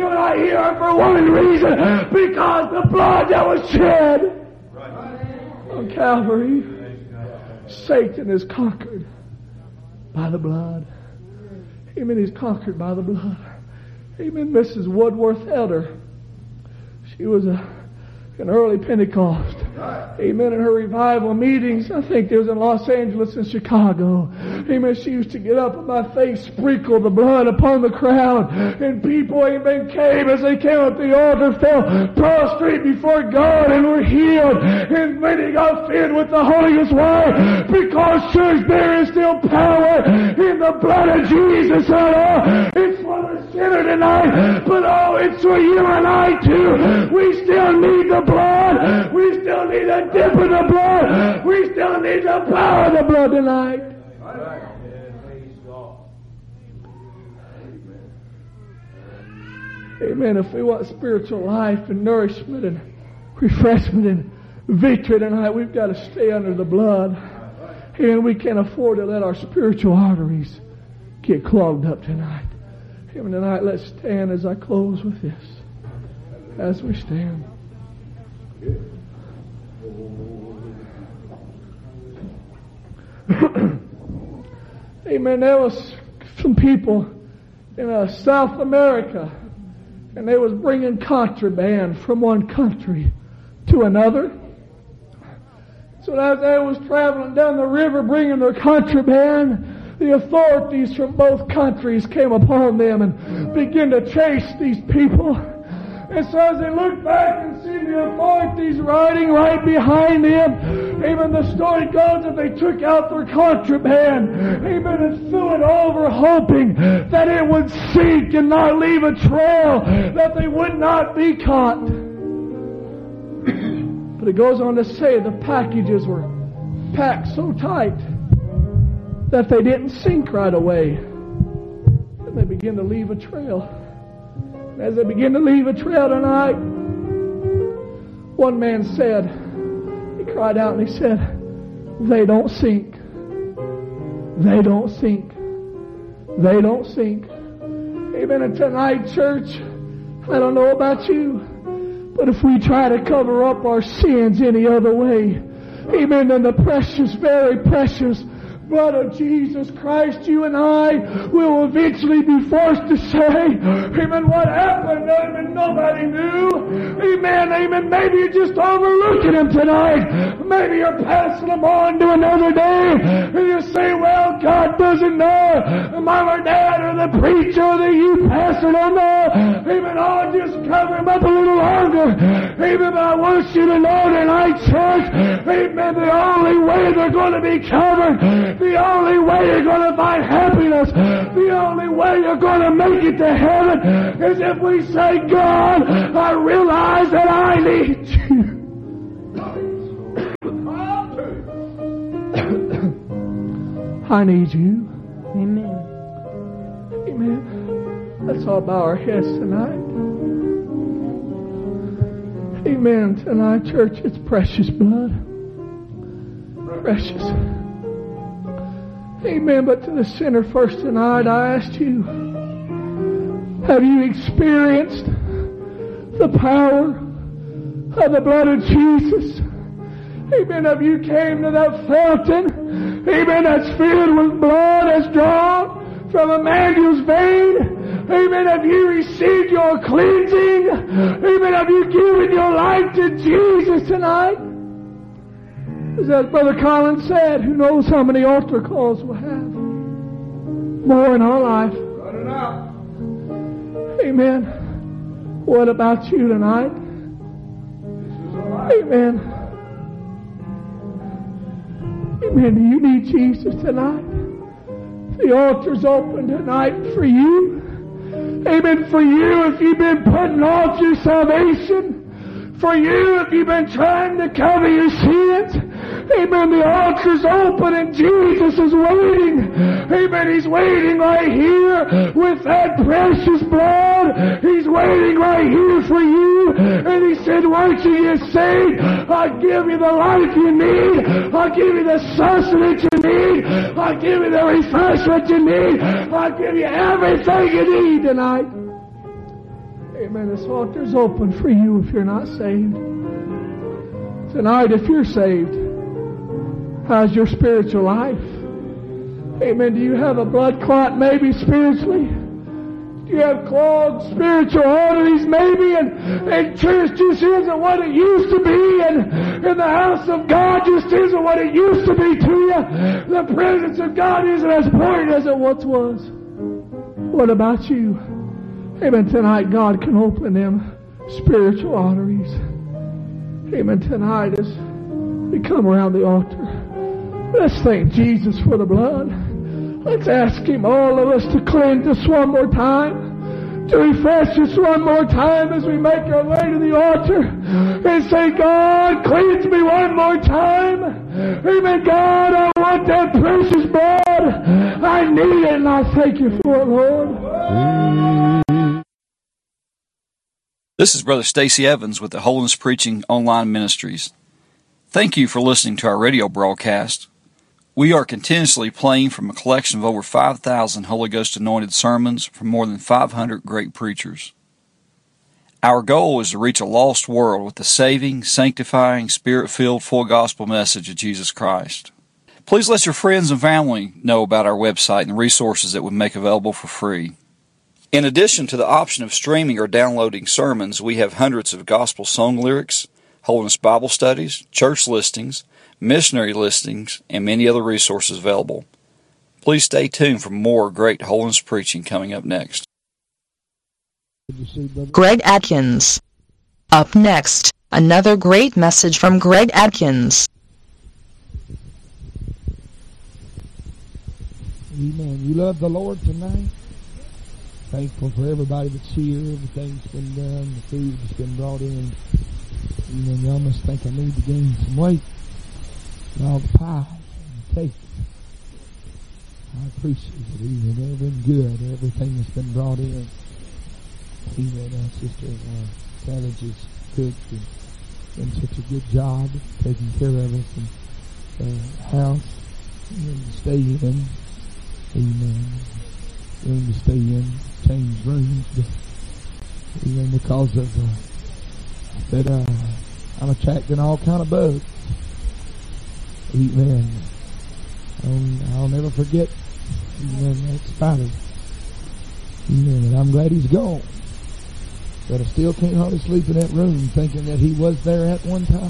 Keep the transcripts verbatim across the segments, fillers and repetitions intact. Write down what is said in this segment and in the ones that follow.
you and I here are for one reason, because the blood that was shed on Calvary. Satan is conquered by the blood. Amen. He's conquered by the blood. Amen. Missus Woodworth Elder, she was a, an early Pentecost. Amen. In her revival meetings, I think there was in Los Angeles and Chicago. Amen. She used to get up and by faith sprinkle the blood upon the crowd. And people, amen, came as they came up the altar, fell prostrate before God and were healed. And many got filled with the Holy Ghost. Why? Because, church, there is still power in the blood of Jesus. Oh, it's for the sinner tonight, but oh, it's for you and I too. We still need the blood. We still need a dip of the blood. We still need the power of the blood tonight. Amen. If we want spiritual life and nourishment and refreshment and victory tonight, we've got to stay under the blood. And we can't afford to let our spiritual arteries get clogged up tonight. Amen. Tonight, let's stand as I close with this. As we stand. Amen. There was some people in uh, South America, and they was bringing contraband from one country to another. So as they was traveling down the river bringing their contraband, the authorities from both countries came upon them and began to chase these people. And so as they looked back and see the authorities riding right behind them, amen, the story goes that they took out their contraband, amen, and threw it over, hoping that it would sink and not leave a trail, that they would not be caught. But it goes on to say the packages were packed so tight that they didn't sink right away. And they began to leave a trail. As they begin to leave a trail tonight, one man said, he cried out and he said, they don't sink. They don't sink. They don't sink. Amen. And tonight, church, I don't know about you, but if we try to cover up our sins any other way, amen, then the precious, very precious blood of Jesus Christ, you and I will eventually be forced to say, amen, what happened? Amen, nobody knew. Amen, amen. Maybe you're just overlooking him tonight. Maybe you're passing him on to another day. And you say, well, God doesn't know. Mom or Dad or the preacher or the youth pastor don't know. Amen, I'll just cover him up a little longer. Amen, but I want you to know tonight, church, amen, the only way they're going to be covered, the only way you're going to find happiness, the only way you're going to make it to heaven is if we say, God, I realize that I need you. I need you. Amen. Amen. Let's all bow our heads tonight. Amen. Tonight, church, it's precious blood. Precious. Amen. But to the sinner first tonight, I asked you, have you experienced the power of the blood of Jesus? Amen. Have you came to that fountain, amen, that's filled with blood that's drawn from Emmanuel's vein? Amen. Have you received your cleansing? Amen. Have you given your life to Jesus tonight? As Brother Collins said, who knows how many altar calls we'll have? More in our life. Cut it out. Amen. What about you tonight? Amen. Amen. Do you need Jesus tonight? The altar's open tonight for you. Amen. For you, if you've been putting off your salvation. For you, if you've been trying to cover your sins. Amen. The altar's open and Jesus is waiting. Amen. He's waiting right here with that precious blood. He's waiting right here for you. And he said, once you get saved, I'll give you the life you need. I'll give you the sustenance you need. I'll give you the refreshment you need. I'll give you everything you need tonight. Amen. This altar's open for you if you're not saved. Tonight, if you're saved, how's your spiritual life? Amen. Do you have a blood clot maybe spiritually? Do you have clogged spiritual arteries maybe? And, and church just isn't what it used to be. And, and the house of God just isn't what it used to be to you. The presence of God isn't as important as it once was. What about you? Amen. Tonight God can open them spiritual arteries. Amen. Tonight as we come around the altar, let's thank Jesus for the blood. Let's ask Him, all of us, to cleanse us one more time, to refresh us one more time as we make our way to the altar and say, God, cleanse me one more time. Amen. God, I want that precious blood. I need it, and I thank you for it, Lord. This is Brother Stacy Evans with the Holiness Preaching Online Ministries. Thank you for listening to our radio broadcast. We are continuously playing from a collection of over five thousand Holy Ghost anointed sermons from more than five hundred great preachers. Our goal is to reach a lost world with the saving, sanctifying, Spirit-filled, full gospel message of Jesus Christ. Please let your friends and family know about our website and the resources that we make available for free. In addition to the option of streaming or downloading sermons, we have hundreds of gospel song lyrics, Holiness Bible studies, church listings, missionary listings, and many other resources available. Please stay tuned for more great holiness preaching coming up next. Greg Adkins. Up next, another great message from Greg Adkins. Amen. You love the Lord tonight? Thankful for everybody that's here. Everything's been done. The food's been brought in. Amen. Y'all must think I need to gain some weight. And all the pie and cake. I appreciate it. Amen. They've been good. Everything that's been brought in. Amen. Our sister uh, Savage has cooked and done such a good job taking care of us and uh, house. Amen. To stay in. Amen. Room to stay in. Change rooms. But, amen. Because of uh, that, uh, I'm attracting all kind of bugs. Amen. I'll, I'll never forget. Amen. That spider. Amen. And I'm glad he's gone. But I still can't hardly sleep in that room thinking that he was there at one time.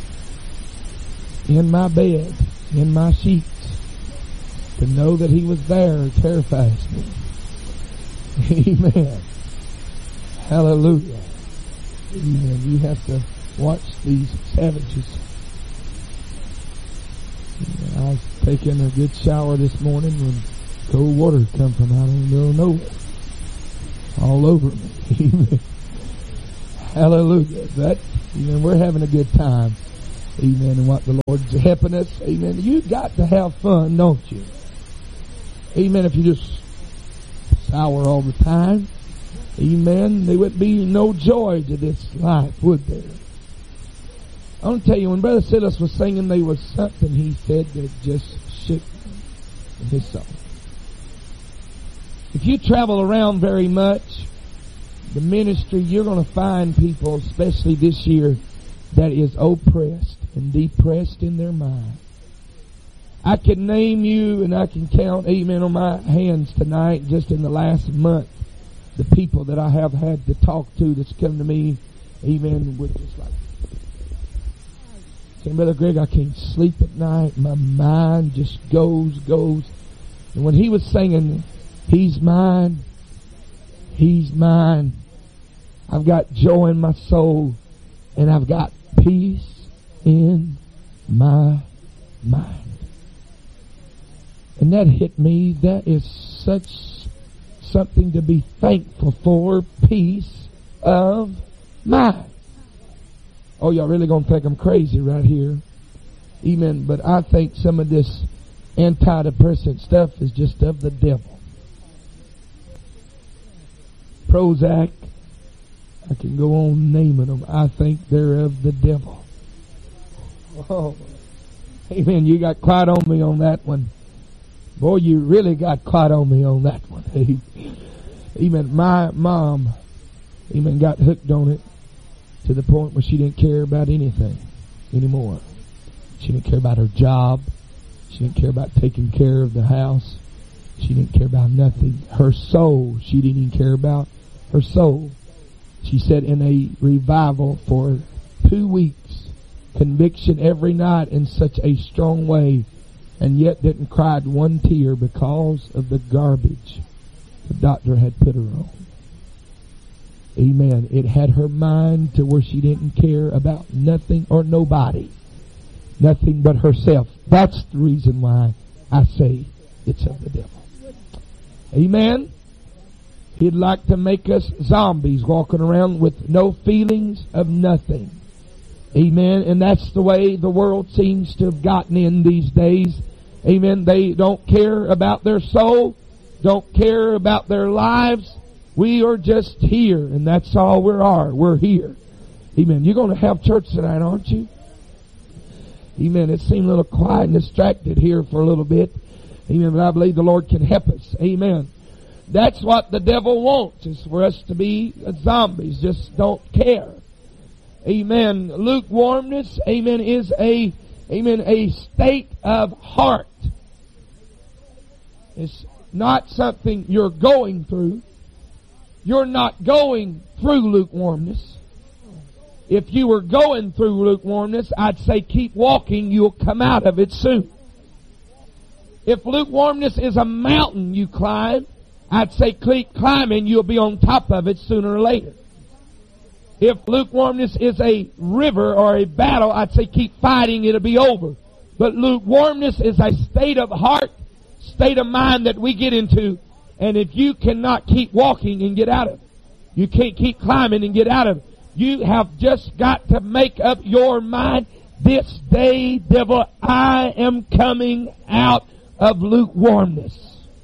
In my bed, in my sheets. To know that he was there terrifies me. Amen. Hallelujah. Amen. You have to watch these savages. Amen. I was taking a good shower this morning when cold water come from out in the middle of nowhere. All over me. Amen. Hallelujah. That, amen, we're having a good time. Amen. And what the Lord's helping us. Amen. You got to have fun, don't you? Amen. If you just sour all the time, amen, there would be no joy to this life, would there? I want to tell you, when Brother Silas was singing, there was something he said that just shook in his soul. If you travel around very much, the ministry, you're going to find people, especially this year, that is oppressed and depressed in their mind. I can name you and I can count, amen, on my hands tonight, just in the last month, the people that I have had to talk to that's come to me, amen, with just like, saying, Brother Greg, I can't sleep at night. My mind just goes, goes. And when he was singing, He's mine, He's mine, I've got joy in my soul, and I've got peace in my mind. And that hit me. That is such something to be thankful for. Peace of mind. Oh, y'all really gonna think I'm crazy right here. Amen. But I think some of this antidepressant stuff is just of the devil. Prozac, I can go on naming them. I think they're of the devil. Oh, amen. You got quiet on me on that one. Boy, you really got quiet on me on that one. Amen. My mom, amen, got hooked on it to the point where she didn't care about anything anymore. She didn't care about her job. She didn't care about taking care of the house. She didn't care about nothing. Her soul, she didn't even care about her soul. She said in a revival for two weeks, conviction every night in such a strong way, and yet didn't cry one tear because of the garbage the doctor had put her on. Amen. It had her mind to where she didn't care about nothing or nobody. Nothing but herself. That's the reason why I say it's of the devil. Amen. He'd like to make us zombies walking around with no feelings of nothing. Amen. And that's the way the world seems to have gotten in these days. Amen. They don't care about their soul, don't care about their lives. We are just here, and that's all we are. We're here. Amen. You're going to have church tonight, aren't you? Amen. It seemed a little quiet and distracted here for a little bit. Amen. But I believe the Lord can help us. Amen. That's what the devil wants, is for us to be zombies. Just don't care. Amen. Lukewarmness, amen, is a, amen, a state of heart. It's not something you're going through. You're not going through lukewarmness. If you were going through lukewarmness, I'd say keep walking. You'll come out of it soon. If lukewarmness is a mountain you climb, I'd say keep climbing. You'll be on top of it sooner or later. If lukewarmness is a river or a battle, I'd say keep fighting. It'll be over. But lukewarmness is a state of heart, state of mind that we get into. And if you cannot keep walking and get out of it, you can't keep climbing and get out of it. You have just got to make up your mind. This day, devil, I am coming out of lukewarmness.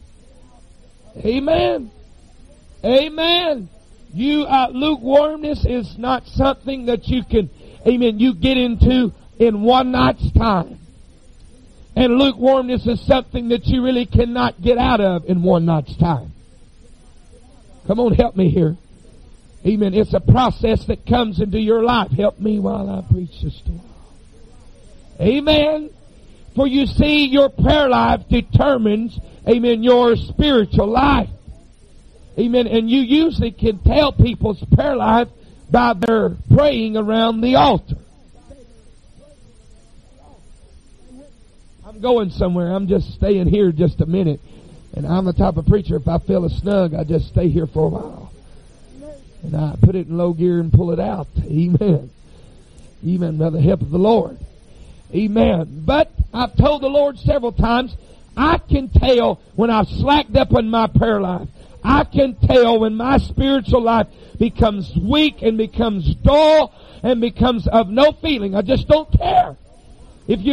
Amen. Amen. You, uh, lukewarmness is not something that you can, amen, you get into in one night's time. And lukewarmness is something that you really cannot get out of in one night's time. Come on, help me here. Amen. It's a process that comes into your life. Help me while I preach this to you. Amen. For you see, your prayer life determines, amen, your spiritual life. Amen. And you usually can tell people's prayer life by their praying around the altar. I'm going somewhere. I'm just staying here just a minute. And I'm the type of preacher, if I feel a snug, I just stay here for a while. And I put it in low gear and pull it out. Amen. Amen. By the help of the Lord. Amen. But I've told the Lord several times, I can tell when I've slacked up in my prayer life. I can tell when my spiritual life becomes weak and becomes dull and becomes of no feeling. I just don't care.